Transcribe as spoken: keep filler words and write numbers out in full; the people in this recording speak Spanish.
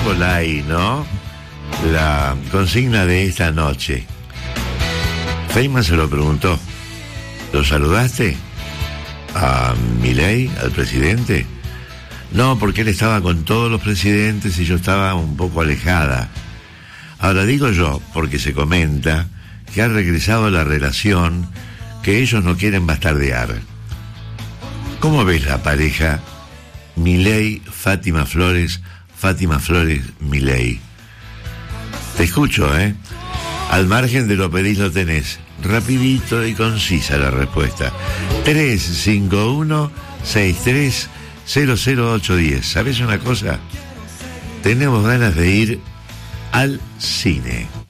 poco light, ¿no? La consigna de esta noche. Feynman se lo preguntó. ¿Lo saludaste? ¿A Milei, al presidente? No, porque él estaba con todos los presidentes y yo estaba un poco alejada. Ahora digo yo, porque se comenta que ha regresado a la relación que ellos no quieren bastardear. ¿Cómo ves la pareja Milei, Fátima Flores, Fátima Flores, Milei? Te escucho, ¿eh? Al margen de lo pedís lo tenés. Rapidito y concisa la respuesta. tres cinco uno seis tres cero cero ocho diez. ¿Sabes una cosa? Tenemos ganas de ir al cine.